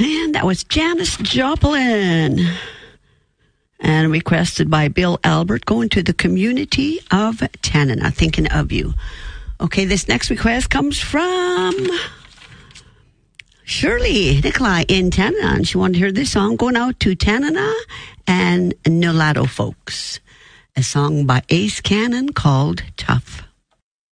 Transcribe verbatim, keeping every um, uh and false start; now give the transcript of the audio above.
And that was Janis Joplin. And requested by Bill Albert, going to the community of Tanana, thinking of you. Okay, this next request comes from Shirley Nikolai in Tanana. And she wanted to hear this song going out to Tanana and Nulato folks. A song by Ace Cannon called Tough.